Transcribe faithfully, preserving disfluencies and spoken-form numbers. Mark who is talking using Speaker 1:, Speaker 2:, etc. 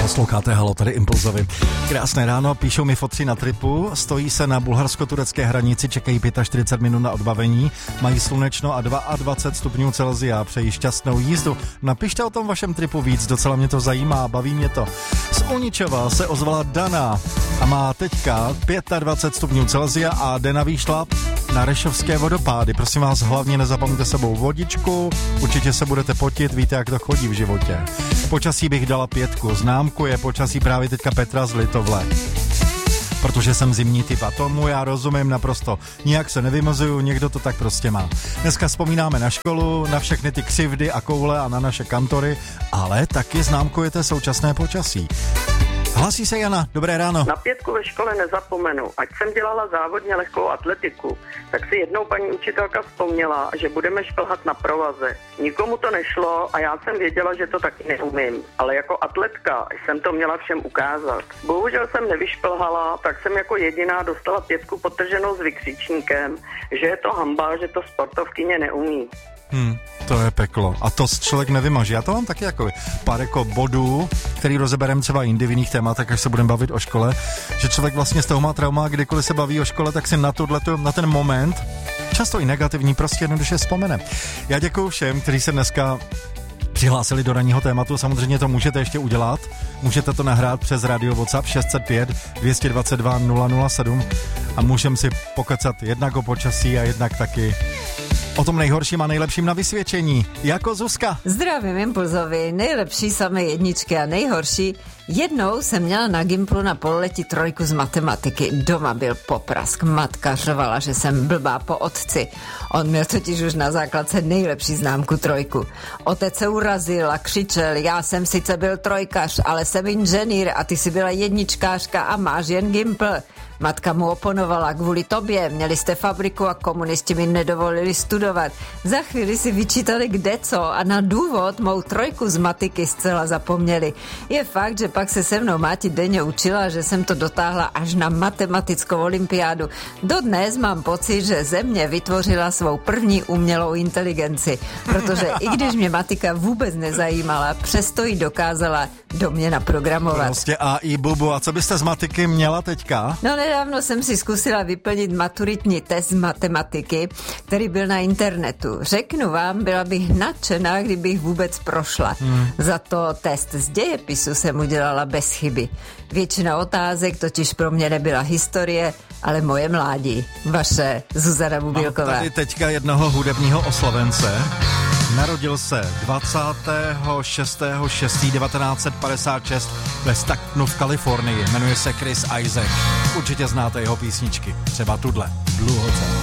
Speaker 1: Posloucháte Halo, tady Impulzovi. Krásné ráno, píšou mi fotři na tripu, stojí se na bulharsko-turecké hranici, čekají čtyřicet pět minut na odbavení, mají slunečno a dvacet dva stupňů Celsia, přejí šťastnou jízdu. Napište o tom vašem tripu víc, docela mě to zajímá, baví mě to. Z Uničova se ozvala Dana a má teďka dvacet pět stupňů Celsia a jde na výšlap na Rešovské vodopády. Prosím vás, hlavně nezapomeňte sebou vodičku, určitě se budete potit, víte, jak to chodí v životě. Počasí bych dala pětku, známku je počasí právě teďka Petra z Litovle. Protože jsem zimní typ a tomu já rozumím naprosto. Nijak se nevymozuju, někdo to tak prostě má. Dneska vzpomínáme na školu, na všechny ty křivdy a koule a na naše kantory, ale taky známkujete současné počasí. Hlasí se Jana, dobré ráno.
Speaker 2: Na pětku ve škole nezapomenu. Ať jsem dělala závodně lehkou atletiku, tak si jednou paní učitelka vzpomněla, že budeme šplhat na provaze. Nikomu to nešlo a já jsem věděla, že to taky neumím. Ale jako atletka jsem to měla všem ukázat. Bohužel jsem nevyšplhala, tak jsem jako jediná dostala pětku podtrženou s vykřičníkem, že je to hanba, že to sportovkyně neumí.
Speaker 1: Hmm, to je peklo. A to člověk nevymaže. Já to mám taky jako pár jako bodů, který rozebereme třeba jindy v jiných tématech, až se budeme bavit o škole, že člověk vlastně z toho má trauma, kdykoliv se baví o škole, tak si na tohleto, na ten moment, často i negativní, prostě jednoduše vzpomene. Já děkuju všem, kteří se dneska přihlásili do ranního tématu, samozřejmě to můžete ještě udělat, můžete to nahrát přes radio WhatsApp šest set pět dvě dvacet dva nula nula sedm a můžeme si pokecat jednak o počasí a jednak taky o tom nejhorším a nejlepším na vysvědčení. Jako Zuzka.
Speaker 3: Zdravím Impulzovi, nejlepší samé jedničky a nejhorší. Jednou jsem měla na Gimplu na pololetí trojku z matematiky. Doma byl poprask. Matka řvala, že jsem blbá po otci. On měl totiž už na základce nejlepší známku trojku. Otec se urazil a křičel, já jsem sice byl trojkař, ale jsem inženýr a ty si byla jedničkářka a máš jen Gimpl. Matka mu oponovala, kvůli tobě, měli jste fabriku a komunisti mi nedovolili studovat. Za chvíli si vyčítali kdeco a na důvod mou trojku z matiky zcela zapomněli. Je fakt, že pak se se mnou máti denně učila, že jsem to dotáhla až na matematickou olympiádu. Dodnes mám pocit, že země vytvořila svou první umělou inteligenci, protože i když mě matika vůbec nezajímala, přesto ji dokázala do mě naprogramovat.
Speaker 1: Prostě A I bubu, a co byste z matiky měla teďka?
Speaker 3: No nedávno jsem si zkusila vyplnit maturitní test z matematiky, který byl na internetu. Řeknu vám, byla bych nadšená, kdybych vůbec prošla. Hmm. Za to test z dějepisu jsem udělala bez chyby. Většina otázek totiž pro mě nebyla historie, ale moje mládí. Vaše Zuzana Bubilková.
Speaker 1: Mám tady teďka jednoho hudebního oslavence. Narodil se dvacátého šestého šestého devatenáct set padesát šest ve Stocktonu v Kalifornii. Jmenuje se Chris Isaak. Určitě znáte jeho písničky. Třeba tudle. Blue Hotel.